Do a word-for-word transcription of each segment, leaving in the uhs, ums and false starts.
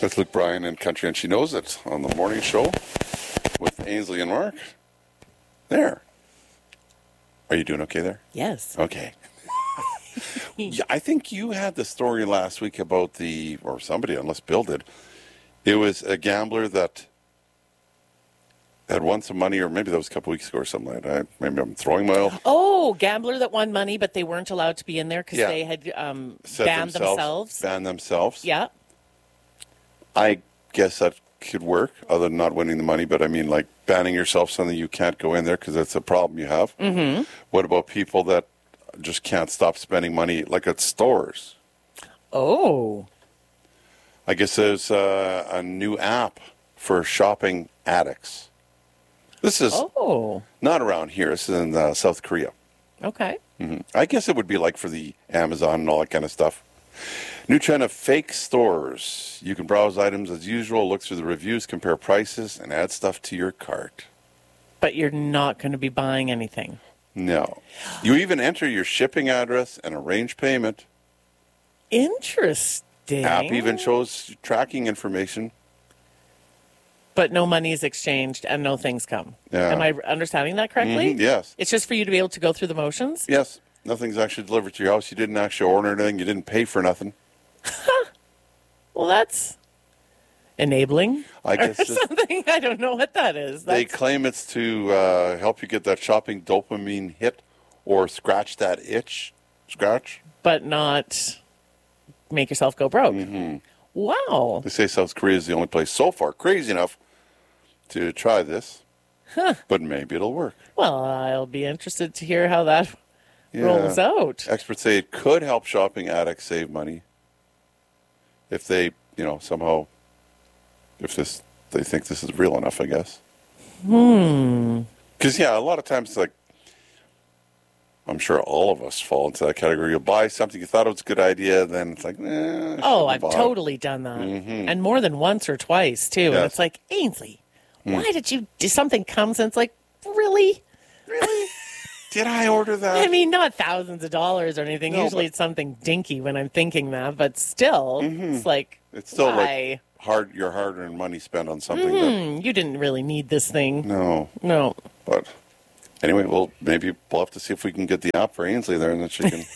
That's Luke Bryan and Country, and she knows it on the morning show with Ainsley and Mark. There. Are you doing okay there? Yes. Okay. Yeah, I think you had the story last week about the, or somebody, unless Bill did. It was a gambler that had won some money, or maybe that was a couple weeks ago or something like that. Maybe I'm throwing my... Oh, gambler that won money, but they weren't allowed to be in there because Yeah. they had um, Set banned themselves. Banned themselves. Yeah. I guess that could work, other than not winning the money. But I mean, like banning yourself something you can't go in there because that's a problem you have. Mm-hmm. What about people that just can't stop spending money, like at stores? Oh. I guess there's uh, a new app for shopping addicts. This is oh. not around here. This is in uh, South Korea. Okay. Mm-hmm. I guess it would be like for the Amazon and all that kind of stuff. New trend of fake stores. You can browse items as usual, look through the reviews, compare prices, and add stuff to your cart. But you're not going to be buying anything. No. You even enter your shipping address and arrange payment. Interesting. App even shows tracking information. But no money is exchanged and no things come. Yeah. Am I understanding that correctly? Mm-hmm, yes. It's just for you to be able to go through the motions? Yes. Nothing's actually delivered to your house. You didn't actually order anything. You didn't pay for nothing. Well, that's enabling I guess or it's- something. I don't know what that is. They That's, claim it's to uh, help you get that shopping dopamine hit or scratch that itch. Scratch. but not make yourself go broke. Mm-hmm. Wow. They say South Korea is the only place so far crazy enough to try this. Huh. But maybe it'll work. Well, I'll be interested to hear how that Yeah. rolls out. Experts say it could help shopping addicts save money if they, you know, somehow, if this, they think this is real enough, I guess. Hmm. Because, yeah, a lot of times, like, I'm sure all of us fall into that category. You'll buy something, you thought it was a good idea, then it's like, eh. Oh, I've totally done that. Mm-hmm. And more than once or twice, too. And Yes. it's like, Ainsley, Mm. why did you, did something comes and it's like, really? Really? Did I order that? I mean, not thousands of dollars or anything. No, Usually but- it's something dinky when I'm thinking that, but still, Mhm. it's like, It's still why? like hard, your hard-earned money spent on something Hmm, you didn't really need this thing. that, no. No. But anyway, well, maybe we'll have to see if we can get the app for Ainsley there and then she can.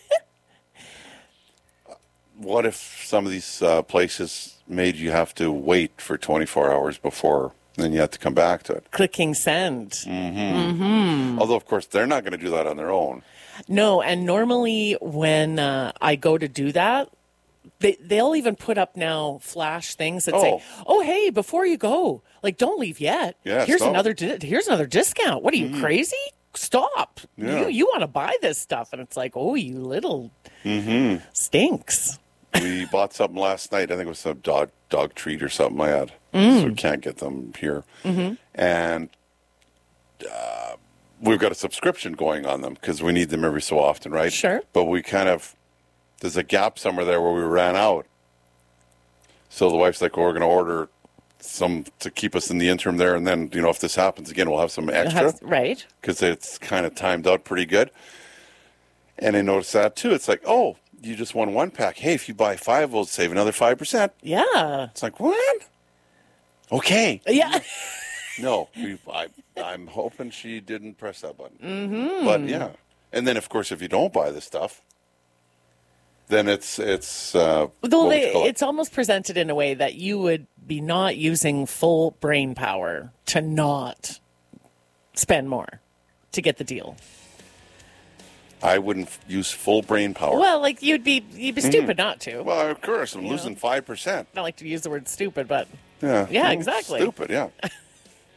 What if some of these uh, places made you have to wait for twenty-four hours before, then you have to come back to it? Clicking send. Mm-hmm. Mm-hmm. Although, of course, they're not going to do that on their own. No, and normally when uh, I go to do that, they, they'll even put up now flash things that Oh. say, "Oh, hey, before you go, like, don't leave yet. Yeah, here's stop. another di- here's another discount. What are you crazy? Stop! Yeah. You you want to buy this stuff?" And it's like, "Oh, you little Mm-hmm. stinks." We bought something last night. I think it was some dog dog treat or something I had. Mm. So we can't get them here. Mm-hmm. And uh, we've got a subscription going on them because we need them every so often, right? Sure. But we kind of, there's a gap somewhere there where we ran out. So the wife's like, well, we're going to order some to keep us in the interim there. And then, you know, if this happens again, we'll have some extra. Has- right. Because it's kind of timed out pretty good. And I noticed that too. It's like, oh, you just won one pack. Hey, if you buy five, we'll save another five percent. Yeah. It's like, what? Okay. Yeah. No, we, I, I'm hoping she didn't press that button. Mm-hmm. But yeah. And then, of course, if you don't buy the stuff, then it's, it's, uh, Though what would they, you call it? it's almost presented in a way that you would be not using full brain power to not spend more to get the deal. I wouldn't f- use full brain power. Well, like you'd be you'd be stupid not to. Well, of course, I'm You losing know. five percent. Not like to use the word stupid, but Yeah. Yeah, Well, exactly. Stupid, yeah.